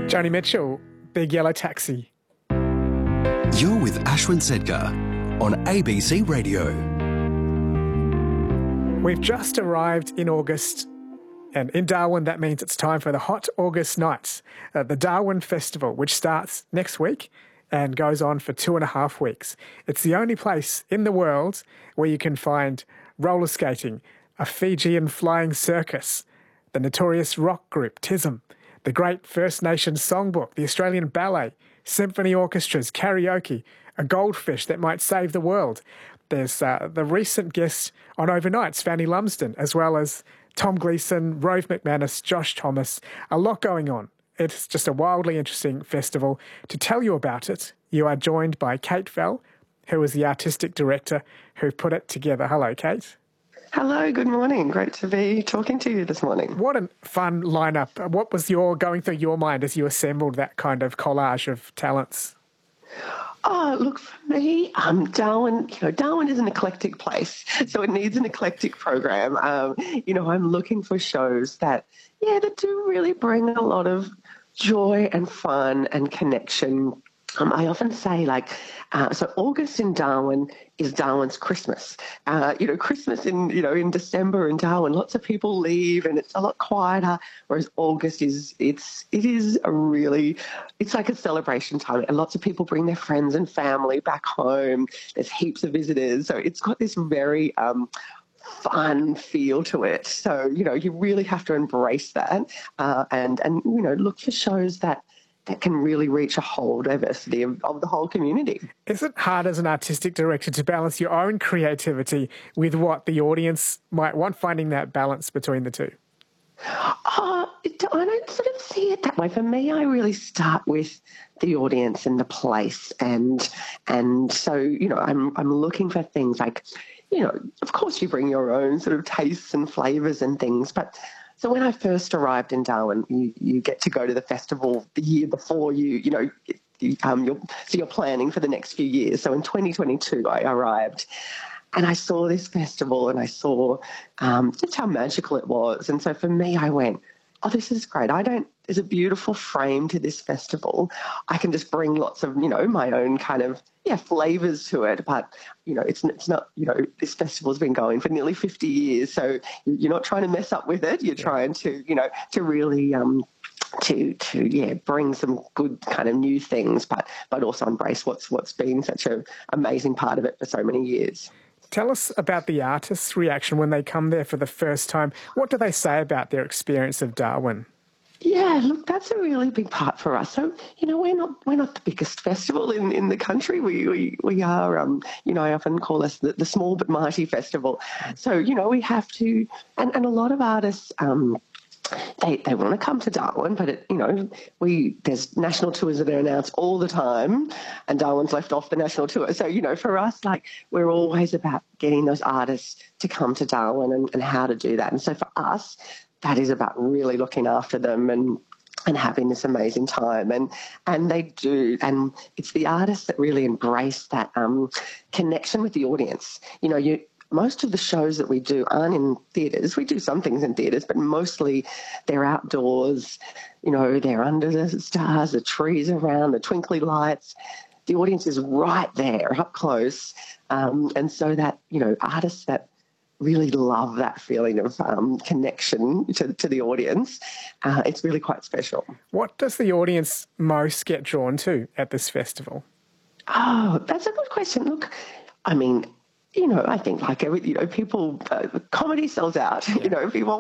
Joni Mitchell, Big Yellow Taxi. You're with Ashwin Sedgar on ABC Radio. We've just arrived in August, and in Darwin that means it's time for the Hot August Nights, the Darwin Festival, which starts next week and goes on for 2.5 weeks. It's the only place in the world where you can find roller skating, a Fijian flying circus, the notorious rock group TISM, the great First Nations songbook, the Australian Ballet, symphony orchestras, karaoke, a goldfish that might save the world. There's the recent guest on Overnights, Fanny Lumsden, as well as Tom Gleeson, Rove McManus, Josh Thomas. A lot going on. It's just a wildly interesting festival. To tell you about it, you are joined by Kate Fell, who is the artistic director who put it together. Hello, Kate. Hello, good morning. Great to be talking to you this morning. What a fun lineup. What was going through your mind as you assembled that kind of collage of talents? Oh, look, for me, Darwin is an eclectic place, so it needs an eclectic program. I'm looking for shows that do really bring a lot of joy and fun and connection. I often say, so August in Darwin is Darwin's Christmas. Christmas in December in Darwin, lots of people leave and it's a lot quieter, whereas August it's like a celebration time, and lots of people bring their friends and family back home. There's heaps of visitors. So it's got this very fun feel to it. So, you really have to embrace that and look for shows that can really reach a whole diversity of the whole community. Is it hard as an artistic director to balance your own creativity with what the audience might want, finding that balance between the two? I don't sort of see it that way. For me, I really start with the audience and the place. And so, I'm looking for things like, of course you bring your own sort of tastes and flavours and things, but so when I first arrived in Darwin, you get to go to the festival the year before you're planning for the next few years. So in 2022, I arrived and I saw this festival and I saw just how magical it was. And so for me, I went, oh, this is great. There's a beautiful frame to this festival. I can just bring lots of, my own kind of, flavours to it. But, it's not, this festival's been going for nearly 50 years. So you're not trying to mess up with it. You're trying to, to really, bring some good kind of new things, but also embrace what's been such an amazing part of it for so many years. Tell us about the artists' reaction when they come there for the first time. What do they say about their experience of Darwin? Yeah, look, that's a really big part for us. So, we're not the biggest festival in the country. We are, I often call us the small but mighty festival. So, we have to, and a lot of artists, they want to come to Darwin, but there's national tours that are announced all the time, and Darwin's left off the national tour. So, for us, we're always about getting those artists to come to Darwin and how to do that. And so for us, that is about really looking after them and having this amazing time. And they do. And it's the artists that really embrace that connection with the audience. Most of the shows that we do aren't in theatres. We do some things in theatres, but mostly they're outdoors. They're under the stars, the trees around, the twinkly lights. The audience is right there, up close. And so that, artists that really love that feeling of connection to the audience, it's really quite special. What does the audience most get drawn to at this festival? Oh, that's a good question. Look, I mean, I think like every, people, comedy sells out. People